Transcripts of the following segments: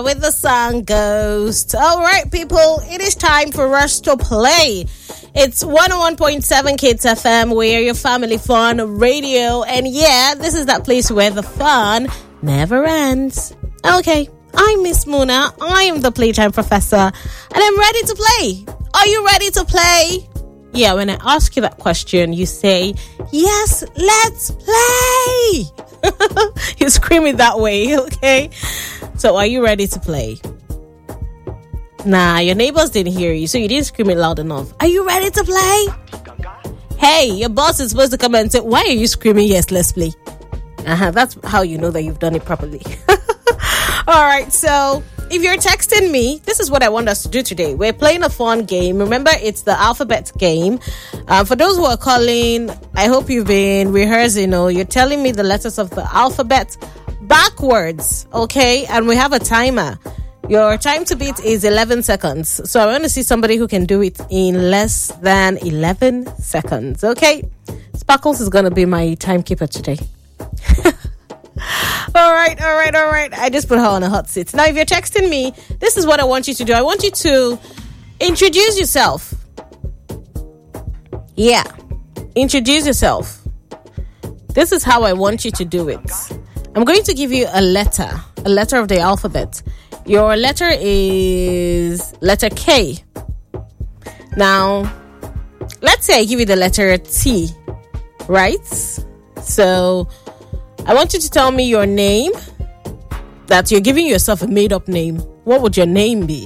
with the song Ghost. All right, people, it is time for us to play. It's 101.7 Kids FM, where your family fun radio. And yeah, this is that place where the fun never ends. Okay, I'm Miss Muna. I am the Playtime Professor, and I'm ready to play. Are you ready to play? Yeah, when I ask you that question, you say, yes, let's play. You scream it that way, okay? So are you ready to play? Nah, your neighbors didn't hear you, so you didn't scream it loud enough. Are you ready to play? Hey, your boss is supposed to come and say, why are you screaming, yes, let's play? That's how you know that you've done it properly. All right, so if you're texting me, this is what I want us to do today. We're playing a fun game. Remember, it's the alphabet game. For those who are calling, I hope you've been rehearsing. You're telling me the letters of the alphabet backwards, okay? And we have a timer. Your time to beat is 11 seconds. So I want to see somebody who can do it in less than 11 seconds, okay? Sparkles is going to be my timekeeper today. All right. I just put her on a hot seat. Now, if you're texting me, this is what I want you to do. I want you to introduce yourself. Yeah, introduce yourself. This is how I want you to do it. I'm going to give you a letter of the alphabet. Your letter is letter K. Now, let's say I give you the letter T, right? So I want you to tell me your name, that you're giving yourself a made-up name. What would your name be?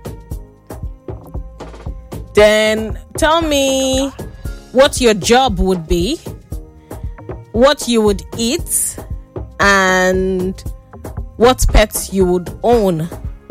Then tell me what your job would be, what you would eat, and what pets you would own.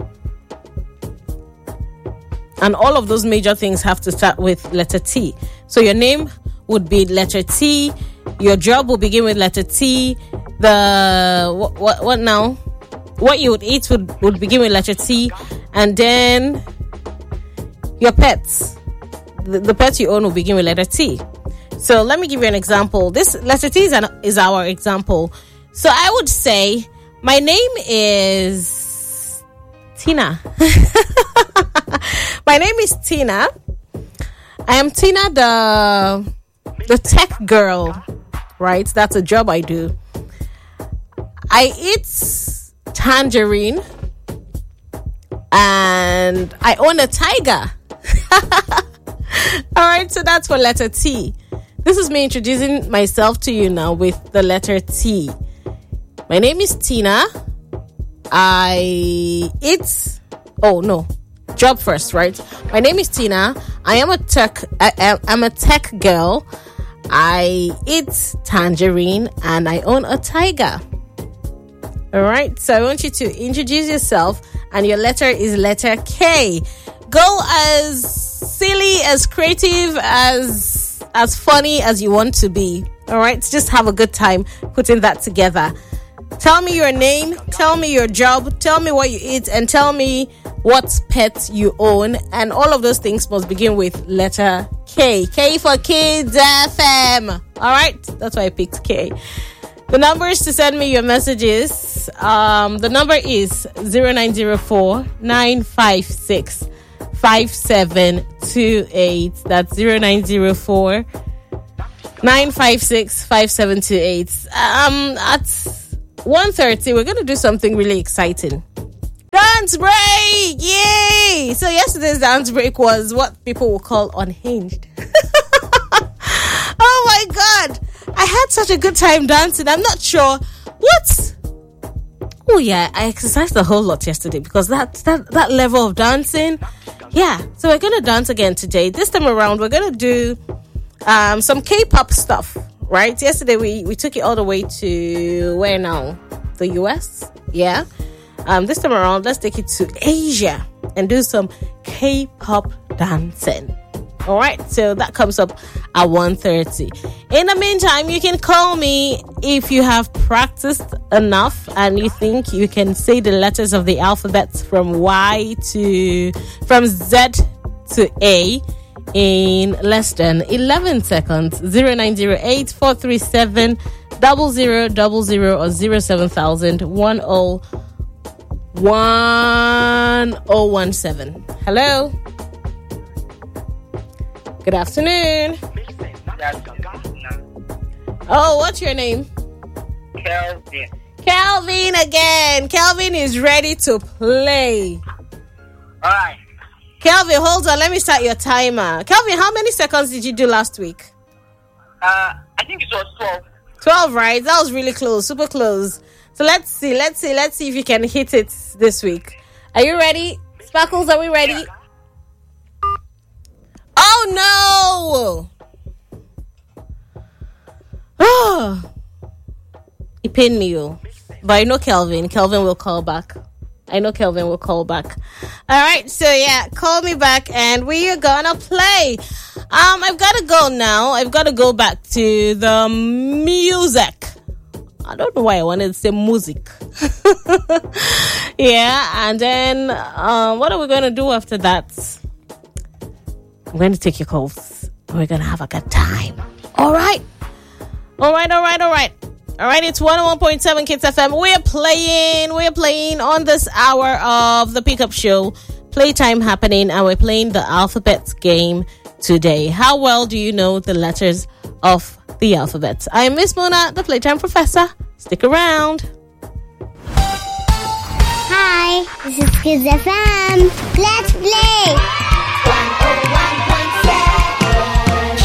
And all of those major things have to start with letter T. So your name would be letter T. Your job will begin with letter T. What now? What you would eat would begin with letter T. And then your pets. The pets you own will begin with letter T. So let me give you an example. This letter T is our example. So I would say, my name is Tina. My name is Tina. I am Tina, the tech girl, right? That's a job I do. I eat tangerine and I own a tiger. All right, so that's for letter T. This is me introducing myself to you now with the letter T. My name is Tina. Job first, right? My name is Tina. I am I'm a tech girl. I eat tangerine and I own a tiger. All right, so I want you to introduce yourself, and your letter is letter K. Go as silly, as creative, as funny as you want to be. All right, just have a good time putting that together. Tell me your name, tell me your job, tell me what you eat, and tell me what pet you own. And all of those things must begin with letter K. K for Kids FM. All right, that's why I picked K. The numbers to send me your messages. The number is 0904-956 5728. That's 0904-956 5728. At 1:30, we're going to do something really exciting. Dance break! Yay! So yesterday's dance break was what people will call unhinged. Oh my God! I had such a good time dancing. I'm not sure what. Oh yeah, I exercised a whole lot yesterday because that level of dancing. Yeah, so we're gonna dance again today. This time around, we're gonna do some K-pop stuff. Right? Yesterday we took it all the way to where now? The US? Yeah. This time around, let's take it to Asia and do some K-pop dancing. All right, so that comes up at 1:30. In the meantime, you can call me if you have practiced enough and you think you can say the letters of the alphabet from Z to A in less than 11 seconds. 0908-437-0000 or 07010 1017. Hello. Good afternoon. Oh, what's your name? Kelvin. Kelvin again. Kelvin is ready to play. All right. Kelvin, hold on. Let me start your timer. Kelvin, how many seconds did you do last week? I think it was 12. 12, right? That was really close. Super close. So let's see if you can hit it this week. Are you ready? Sparkles, are we ready? Yeah. Oh, no! Oh. He pinned me, yo. But I know Kelvin. Kelvin will call back. All right, so yeah, call me back and we are gonna play. I've got to go now. I've got to go back to the music. I don't know why I wanted to say music. Yeah, and then what are we going to do after that? I'm going to take your calls. We're going to have a good time. All right, it's 101.7 Kids FM. We're playing on this hour of the Pickup Show. Playtime happening, and we're playing the alphabet game today. How well do you know the letters of the alphabet? I'm Miss Mona, the Playtime Professor. Stick around. Hi, this is Kids FM. Let's play. 101.7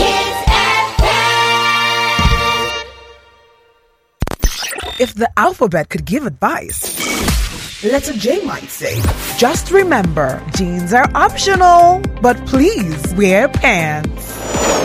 Kids FM. If the alphabet could give advice, letter J might say, just remember, jeans are optional, but please wear pants.